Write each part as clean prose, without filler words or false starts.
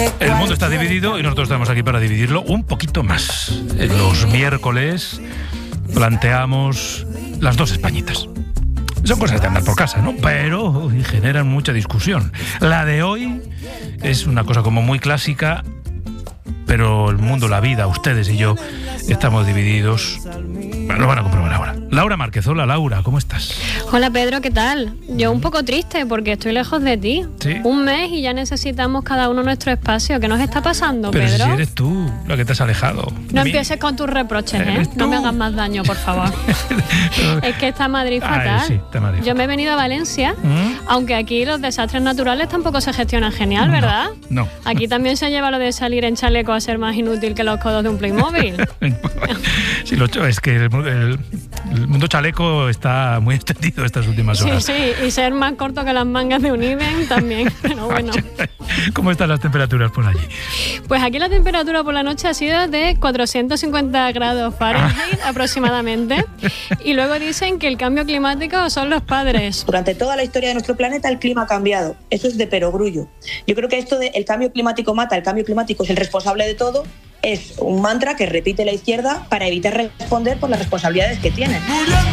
El mundo está dividido y nosotros estamos aquí para dividirlo un poquito más. Los miércoles planteamos las dos Españitas. Son cosas de andar por casa, ¿no? Pero generan mucha discusión. La de hoy es una cosa como muy clásica, pero el mundo, la vida, ustedes y yo estamos divididos. Lo van a comprobar ahora. Laura Márquez, hola Laura, ¿cómo estás? Hola Pedro, ¿qué tal? Yo un poco triste porque estoy lejos de ti. ¿Sí? Un mes y ya necesitamos cada uno nuestro espacio. ¿Qué nos está pasando, Pero Pedro? si eres tú la que te has alejado. No empieces con tus reproches, ¿eh? No me hagas más daño, por favor. Es que está Madrid fatal. Sí, está Madrid. Yo me he venido a Valencia, aunque aquí los desastres naturales tampoco se gestionan genial, ¿verdad? No. Aquí también se lleva lo de salir en chaleco a ser más inútil que los codos de un Playmobil. Sí, es que el mundo chaleco está muy extendido estas últimas horas. Sí, y ser más corto que las mangas de un Iben también, pero bueno. ¿Cómo están las temperaturas por allí? Pues aquí la temperatura por la noche ha sido de 450 grados Fahrenheit aproximadamente, y luego dicen que el cambio climático son los padres. Durante toda la historia de nuestro planeta el clima ha cambiado, eso es de perogrullo. Yo creo que esto de el cambio climático mata, el cambio climático es el responsable de todo, es un mantra que repite la izquierda para evitar responder por las responsabilidades que tienen.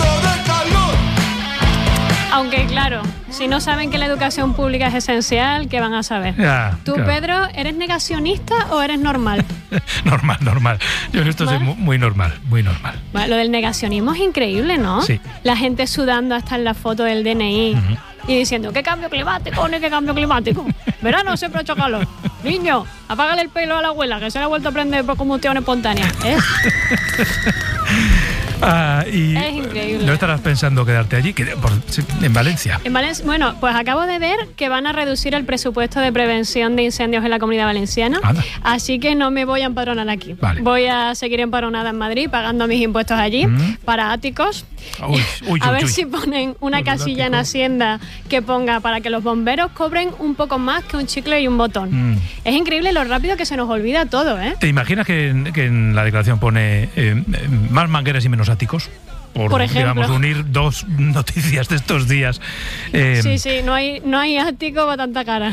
Aunque claro, si no saben que la educación pública es esencial, ¿qué van a saber? Tú, claro. Pedro, ¿eres negacionista o eres normal? Normal. Yo en esto soy muy normal. Bueno, lo del negacionismo es increíble, ¿no? Sí. La gente sudando hasta en la foto del DNI y diciendo, ¿qué cambio climático? ¿No qué cambio climático? Verano siempre ha hecho calor. Niño, apágale el pelo a la abuela, que se le ha vuelto a prender por combustión espontánea. Y es increíble. ¿No estarás pensando quedarte allí? En Valencia. Bueno, pues acabo de ver que van a reducir el presupuesto de prevención de incendios en la Comunidad Valenciana. Anda. Así que no me voy a empadronar aquí. Vale. Voy a seguir empadronada en Madrid, pagando mis impuestos allí, para áticos. A ver si ponen una casilla en Hacienda que ponga para que los bomberos cobren un poco más que un chicle y un botón. Es increíble lo rápido que se nos olvida todo, ¿eh? ¿Te imaginas que en la declaración pone más mangueras y menos áticos? Por ejemplo, digamos, unir dos noticias de estos días. Sí, no hay ático para tanta cara.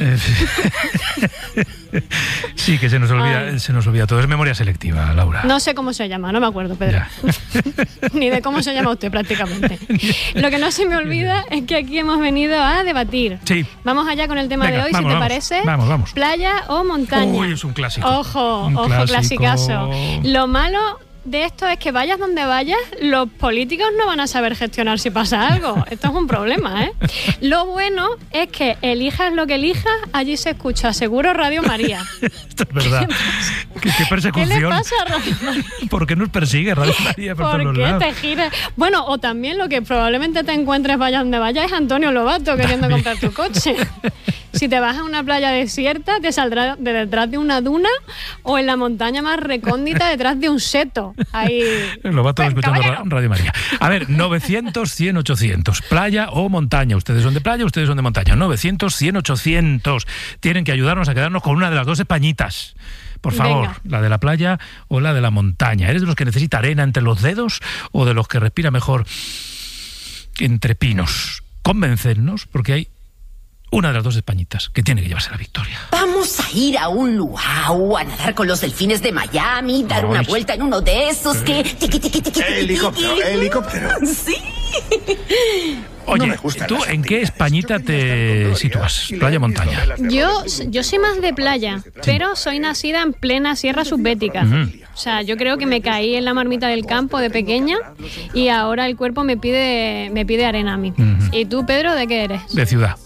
Sí, que se nos olvida todo. Es memoria selectiva, Laura. No sé cómo se llama, no me acuerdo, Pedro. Ni de cómo se llama usted, prácticamente. Lo que no se me olvida es que aquí hemos venido a debatir. Sí. Vamos allá con el tema de hoy, si te parece. Vamos. ¿Playa o montaña? Uy, es un clásico. Ojo, clasicazo. Lo malo de esto es que vayas donde vayas, los políticos no van a saber gestionar si pasa algo. Esto es un problema, ¿eh? Lo bueno es que elijas lo que elijas, allí se escucha seguro Radio María. Esto es verdad. ¿Qué persecución? ¿Qué le pasa a Radio María? ¿Por qué nos persigue Radio María por todos los lados? ¿Por qué te giras? Bueno, o también lo que probablemente te encuentres vaya donde vaya es Antonio Lobato queriendo comprar tu coche. Si te vas a una playa desierta, te saldrá de detrás de una duna o en la montaña más recóndita detrás de un seto. Ahí. Lo va todo escuchando Radio María. A ver, 900-100-800. Playa o montaña. Ustedes son de playa, ustedes son de montaña. 900-100-800. Tienen que ayudarnos a quedarnos con una de las dos Españitas. Por favor, venga. La de la playa o la de la montaña. ¿Eres de los que necesita arena entre los dedos o de los que respira mejor entre pinos? Convencernos, porque hay una de las dos Españitas que tiene que llevarse la victoria. Vamos a ir a un luau, a nadar con los delfines de Miami, dar una vuelta en uno de esos que... Helicóptero. Sí. Oye, no ¿tú en qué Españita te sitúas? ¿Playa o montaña? Yo soy más de playa, pero soy nacida en plena Sierra Subbética. O sea, yo creo que me caí en la marmita del campo de pequeña y ahora el cuerpo me pide arena a mí. ¿Y tú, Pedro, de qué eres? De ciudad.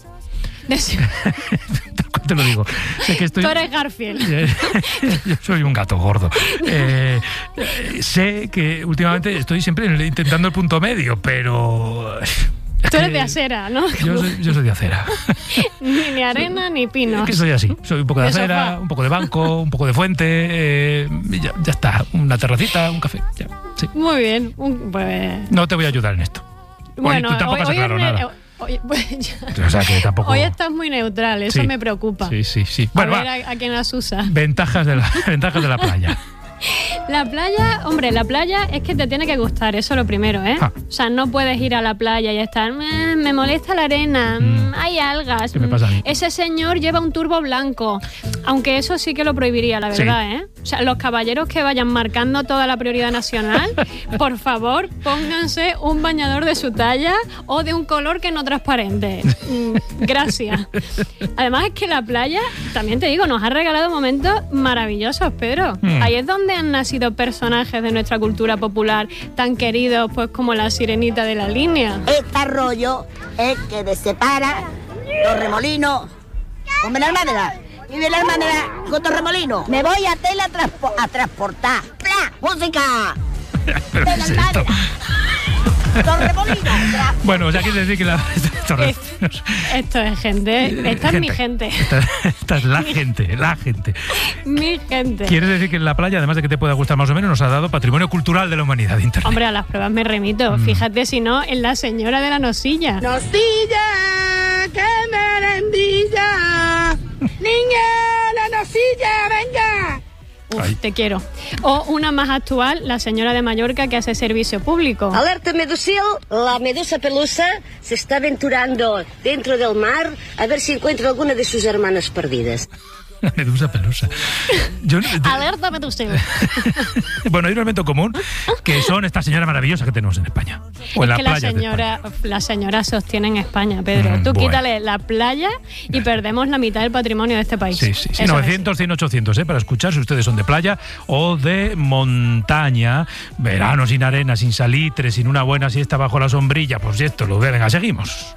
Te lo digo. Sé que Tú eres Garfield. Yo soy un gato gordo. Sé que últimamente estoy siempre intentando el punto medio, pero... Tú eres de acera, ¿no? Yo soy de acera. Ni arena ni pino. Es que soy así. Soy un poco de acera, un poco de banco, un poco de fuente. Ya está. Una terracita, un café. Ya, sí. Muy bien. Pues... No te voy a ayudar en esto. Bueno, tú tampoco has aclarado nada. O sea, que tampoco... Hoy estás muy neutral, eso me preocupa. Sí. Bueno, a ver a quién asusa. Ventajas de la playa. La playa, hombre, la playa es que te tiene que gustar, eso es lo primero, ¿eh? O sea, no puedes ir a la playa y estar, me molesta la arena, hay algas. ¿Qué me pasa a mí? Ese señor lleva un turbo blanco, aunque eso sí que lo prohibiría, la verdad, ¿eh? O sea, los caballeros que vayan marcando toda la prioridad nacional, por favor, pónganse un bañador de su talla o de un color que no transparente. Gracias. Además es que la playa, también te digo, nos ha regalado momentos maravillosos, Pedro. Ahí es donde han nacido personajes de nuestra cultura popular tan queridos, pues como la Sirenita de la Línea. Este arroyo es que separa Torremolinos con Benalmádena y Benalmádena con Torremolinos. Me voy a Tela a transportar. ¡Pla! ¡Música! Benalmádena. Torremolinos. Bueno, o sea, quiere decir que esto es gente, esta es mi gente. Esta es la gente. Mi gente. Quiere decir que en la playa, además de que te pueda gustar más o menos, nos ha dado patrimonio cultural de la humanidad de Internet. Hombre, a las pruebas me remito. Fíjate si no, en La Señora de la Nosilla. ¡Nosilla! ¡Qué merendilla! ¡Niña, la nosilla, venga! Uf, te quiero. O una más actual, La Señora de Mallorca, que hace servicio público. Alerta medusil, la medusa pelusa se está aventurando dentro del mar a ver si encuentra alguna de sus hermanas perdidas. La medusa pelusa. Alerta medusil. Bueno, hay un elemento común, que son estas señoras maravillosas que tenemos en España. O en es que la señora sostiene en España, Pedro. Tú quítale la playa y perdemos la mitad del patrimonio de este país. Sí. 900, 100, 800, para escuchar si ustedes son de playa o de montaña. Verano sin arena, sin salitre, sin una buena siesta bajo la sombrilla. Pues esto lo venga, seguimos.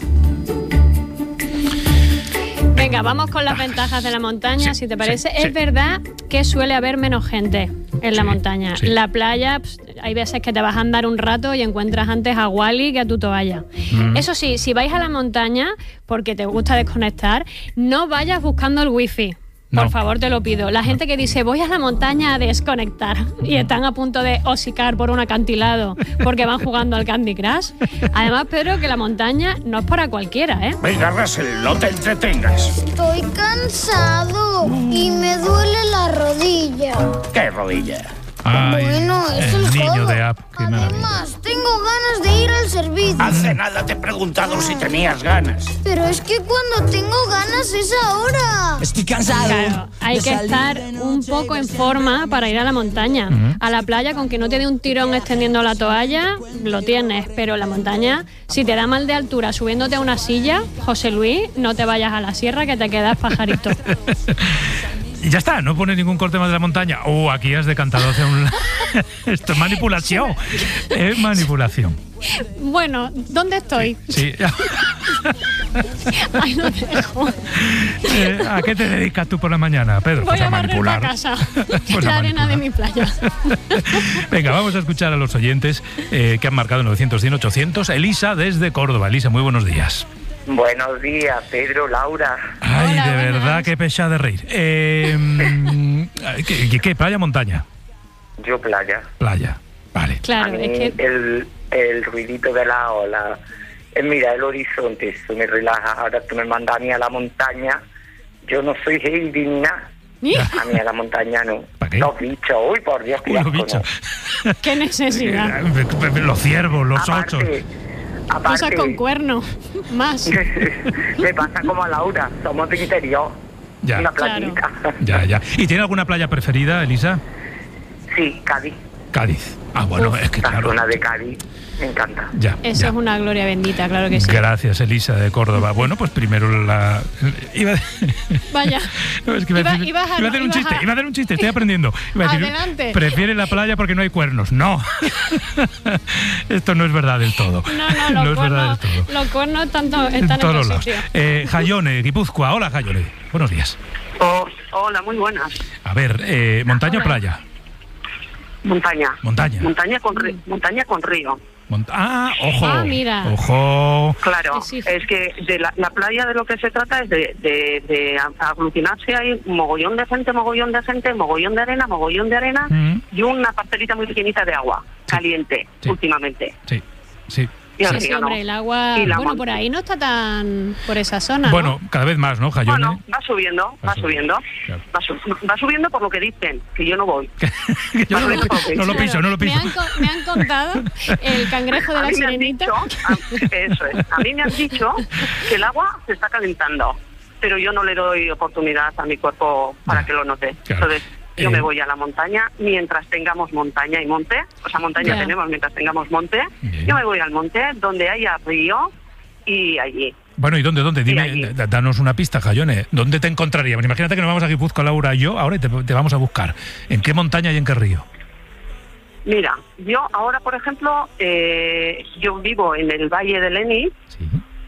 Venga, vamos con las ventajas de la montaña, si te parece. Es verdad que suele haber menos gente en la montaña. La playa, hay veces que te vas a andar un rato y encuentras antes a Wally que a tu toalla. Eso sí, si vais a la montaña, porque te gusta desconectar, no vayas buscando el wifi. Por favor, te lo pido. La gente que dice, voy a la montaña a desconectar y están a punto de hocicar por un acantilado porque van jugando al Candy Crush. Además, Pedro, que la montaña no es para cualquiera, ¿eh? Venga, Russell, no te entretengas. Estoy cansado y me duele la rodilla. ¿Qué rodilla? Ay, bueno, es el niño codo. de app, qué maravilla. Además, tengo ganas de ir al servicio. Hace nada te he preguntado si tenías ganas. Pero es que cuando tengo ganas es ahora. Estoy cansado. Claro, hay que estar un poco en forma para ir a la montaña. A la playa, con que no te dé un tirón extendiendo la toalla, lo tienes. Pero la montaña, si te da mal de altura subiéndote a una silla, José Luis, no te vayas a la sierra que te quedas pajarito. Y ya está, no pone ningún corte más de la montaña. Aquí has decantado hacia un... Esto es manipulación. Es manipulación. Bueno, ¿dónde estoy? Sí. Ay, no te dejo. ¿A qué te dedicas tú por la mañana, Pedro? Voy pues a manipular la casa. Pues la arena de mi playa. Venga, vamos a escuchar a los oyentes que han marcado 900, 100, 800. Elisa desde Córdoba. Elisa, muy buenos días. Buenos días, Pedro, Laura. Ay, hola, de buenas. verdad, qué pesada de reír. ¿Qué? ¿Playa o montaña? Yo playa. Playa, vale. Claro, A mí es que... el ruidito de la ola, mira el horizonte, eso me relaja. Ahora tú me mandas a mí a la montaña, yo no soy Heidi ni nada. A mí a la montaña no. ¿Para qué? Los bichos, uy, por Dios, qué Los asco, bichos. no. Qué necesidad. Los ciervos, los osos. Cosas con cuerno. Más. Me pasa como a Laura, somos de interior. Ya. Una playita. Ya. ¿Y tiene alguna playa preferida, Elisa? Sí, Cádiz. Cádiz. Bueno, es que La claro. zona de Cádiz me encanta. Eso es una gloria bendita, claro que sí. Gracias, Elisa de Córdoba. Bueno, pues primero Vaya. No, es que iba a hacer un chiste, estoy aprendiendo. Iba a decir, Adelante. prefiere la playa porque no hay cuernos. No. Esto no es verdad del todo. No, es verdad del todo. los cuernos están en todos otro lados. sitio. Jayone, Guipúzcoa. Hola, Jayone. Buenos días. Hola, muy buenas. A ver, ¿montaña o playa? Montaña. Montaña. Montaña con río. Ojo. Mira. Ojo. Claro, Sí. es que de la playa de lo que se trata es de aglutinarse ahí mogollón de gente, mogollón de arena y una parcelita muy pequeñita de agua caliente, últimamente. Sí. Y sí, hombre, el agua, bueno, por ahí no está tan, por esa zona. Bueno, ¿no? Cada vez más, ¿no, Jayone? Bueno, va subiendo. Claro. Va subiendo por lo que dicen, que yo no voy. Yo no lo piso. Me han contado el cangrejo de la Sirenita. Eso es. A mí me han dicho que el agua se está calentando, pero yo no le doy oportunidad a mi cuerpo para que lo note. Claro. Entonces, yo me voy a la montaña mientras tengamos montaña y monte. O sea, montaña tenemos mientras tengamos monte. Yo me voy al monte donde haya río y allí. Bueno, ¿y dónde? Dime, danos una pista, Jayone. ¿Dónde te encontraríamos? Imagínate que nos vamos a Guipúzcoa, Laura y yo, ahora te vamos a buscar. ¿En qué montaña y en qué río? Mira, yo ahora, por ejemplo, yo vivo en el Valle de Leni. Sí.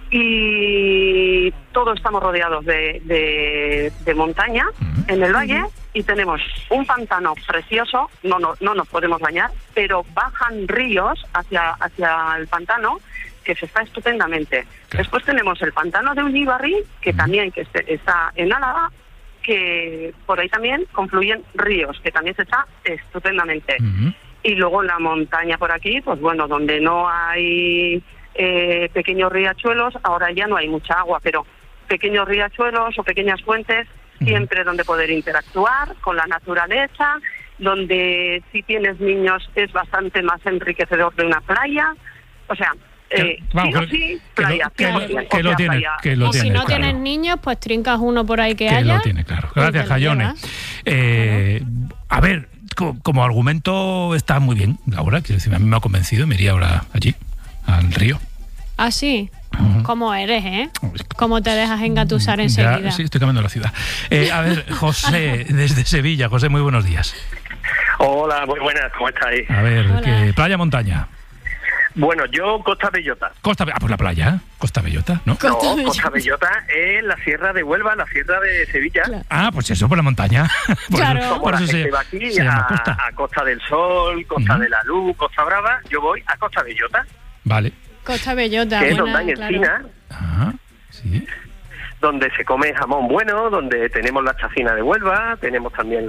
Y todos estamos rodeados de montaña en el valle y tenemos un pantano precioso, no nos podemos bañar, pero bajan ríos hacia el pantano que se está estupendamente. Claro. Después tenemos el pantano de Ullíbarri, que también está en Álava, que por ahí también confluyen ríos, que también se está estupendamente. Y luego en la montaña por aquí, pues bueno, donde no hay pequeños riachuelos, ahora ya no hay mucha agua, pero pequeños riachuelos o pequeñas fuentes, siempre donde poder interactuar con la naturaleza, donde si tienes niños es bastante más enriquecedor de una playa, o sea, playa. Que lo tiene, si no tienes niños, pues trincas uno por ahí que haya. Lo tiene, claro. Gracias, Jayone. A ver, como argumento está muy bien, Laura, quiero decir, a mí me ha convencido, me iría ahora allí, al río. Ah, sí. ¿Cómo eres, ¿Cómo te dejas engatusar enseguida? Sí, estoy cambiando la ciudad. A ver, José, desde Sevilla. José, muy buenos días. Hola, muy buenas, ¿cómo estáis? A ver, playa, montaña. Bueno, yo Costa Bellota. Pues la playa, Costa Bellota, ¿no? Costa Bellota es la Sierra de Huelva, la Sierra de Sevilla. Claro. Ah, pues eso, por la montaña. Claro. Por eso se va aquí a Costa del Sol, Costa de la Luz, Costa Brava, yo voy a Costa Bellota. Vale. Costa Bellota, que es donde hay encina, sí. Donde se come jamón bueno, donde tenemos la chacina de Huelva, tenemos también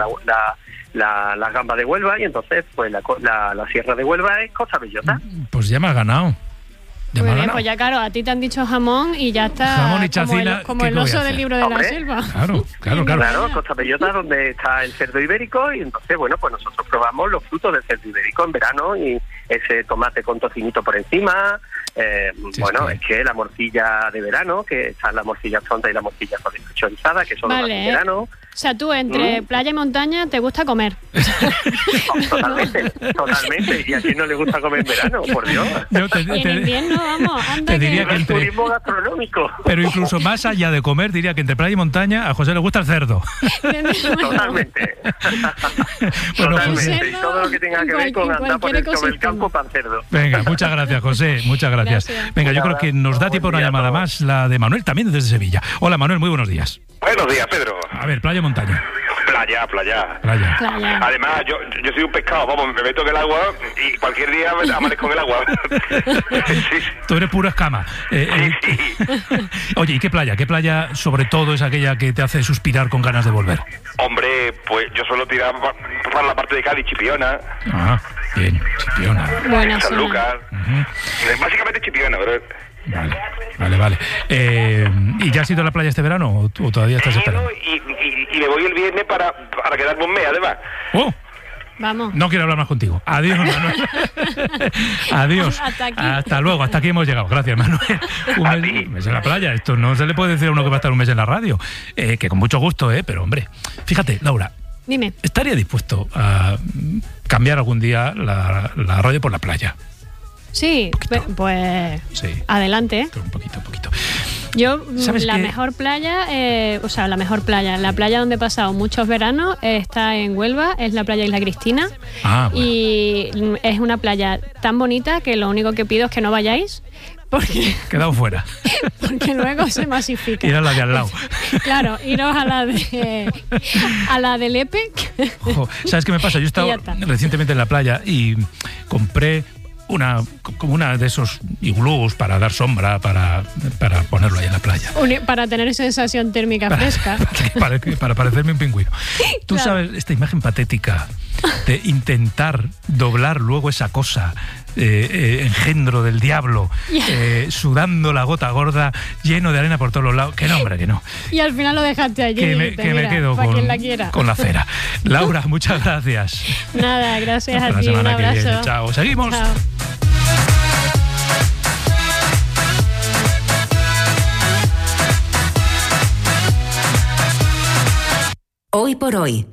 la gamba de Huelva, y entonces pues la Sierra de Huelva es Costa Bellota. Pues ya me has ganado. Muy bien, pues ya claro, a ti te han dicho jamón y ya está. Jamón y chacina, como el oso del libro de la selva. Claro, Costa Bellota, donde está el cerdo ibérico, y entonces, bueno, pues nosotros probamos los frutos del cerdo ibérico en verano, y ese tomate con tocinito por encima. Es que la morcilla de verano, que está la morcilla tonta y la morcilla chorizada, que son las de verano. O sea, tú entre playa y montaña te gusta comer. Totalmente. ¿Y a quién no le gusta comer en verano? Por Dios. Y en invierno, vamos, anda. Te diría que turismo gastronómico. Pero incluso más allá de comer, diría que entre playa y montaña a José le gusta el cerdo. Totalmente. Totalmente. Y todo lo que tenga que ver con andar por el campo para el cerdo. Venga, muchas gracias, José. Muchas gracias. Venga, yo creo que nos da tiempo una llamada más, la de Manuel, también desde Sevilla. Hola, Manuel, muy buenos días. Buenos días, Pedro. A ver, playa o montaña. Playa. Además, yo soy un pescado, vamos, me meto en el agua y cualquier día amanezco en el agua. Sí. Tú eres pura escama. Oye, ¿y qué playa? ¿Qué playa sobre todo es aquella que te hace suspirar con ganas de volver? Hombre, pues yo suelo tirar para la parte de Cádiz, Chipiona. Ah, bien, Chipiona. Buena San Lucas. Básicamente Chipiona, pero... Vale. ¿Y ya has ido a la playa este verano o todavía estás esperando? Y me voy el viernes para quedarme un mes, además. ¡Oh! Vamos. No quiero hablar más contigo. Adiós, Manuel. Adiós. Hasta luego. Hasta aquí hemos llegado. Gracias, Manuel. Un mes en la playa. Esto no se le puede decir a uno que va a estar un mes en la radio. Que con mucho gusto, pero hombre. Fíjate, Laura. Dime. ¿Estaría dispuesto a cambiar algún día la radio por la playa? Sí, pues adelante. Un poquito. Yo, la mejor playa, la playa donde he pasado muchos veranos está en Huelva, es la playa Isla Cristina. Y es una playa tan bonita que lo único que pido es que no vayáis. Porque quedado fuera. Porque luego se masifica. Ir a la de al lado. Claro, iros a la del Lepe. ¿Sabes qué me pasa? Yo he estado recientemente en la playa y compré una de esos iglús para dar sombra, para ponerlo ahí en la playa. Para tener sensación térmica fresca. Para parecerme un pingüino. Tú sabes esta imagen patética de intentar doblar luego esa cosa engendro del diablo, sudando la gota gorda, lleno de arena por todos los lados. Que no, hombre, que no. Y al final lo dejaste allí. Que me quedo con la cera. Laura, muchas gracias. Nada, gracias hasta a ti. Un abrazo. Viene. Chao. Seguimos. Chao. Hoy por hoy.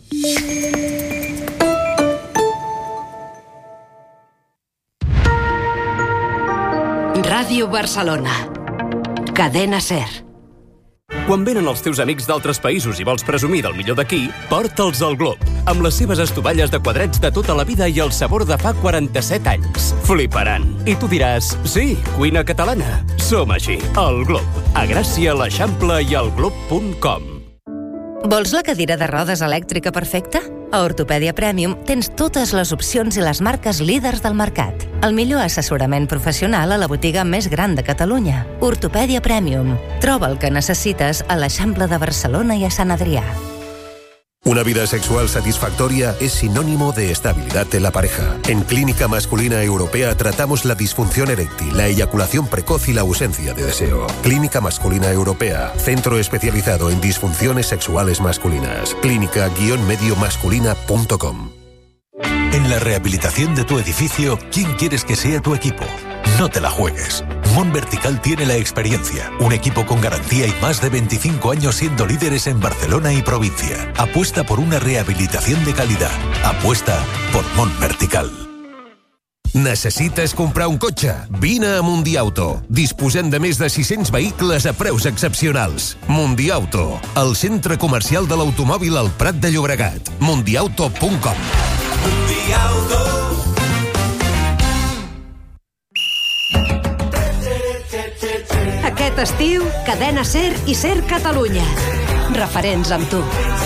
Ràdio Barcelona. Cadena SER. Quan venen els teus amics d'altres països i vols presumir del millor d'aquí, porta'ls al Glob, amb les seves estovalles de quadrets de tota la vida i el sabor de fa 47 anys. Fliparan. I tu diràs, sí, cuina catalana. Som així. El Glob. A Gràcia, a l'Eixample i al glob.com. Vols la cadira de rodes elèctrica perfecta? A Ortopèdia Premium tens totes les opcions i les marques líders del mercat. El millor assessorament professional a la botiga més gran de Catalunya. Ortopèdia Premium. Troba el que necessites a l'Eixample de Barcelona i a Sant Adrià. Una vida sexual satisfactoria es sinónimo de estabilidad en la pareja. En Clínica Masculina Europea tratamos la disfunción eréctil, la eyaculación precoz y la ausencia de deseo. Clínica Masculina Europea, centro especializado en disfunciones sexuales masculinas. Clínica-mediomasculina.com. En la rehabilitación de tu edificio, ¿quién quieres que sea tu equipo? No te la juegues. Mont Vertical tiene la experiencia, un equipo con garantía y más de 25 años siendo líderes en Barcelona y provincia. Apuesta por una rehabilitación de calidad. Apuesta por Mont Vertical. Necessites comprar un cotxe? Vine a Mundiauto. Disposem de més de 600 vehicles a preus excepcionals. Mundiauto, el centre comercial de l'automòbil al Prat de Llobregat. Mundiauto.com. Mundiauto. Aquest estiu, Cadena SER i SER Catalunya. Referents amb tu.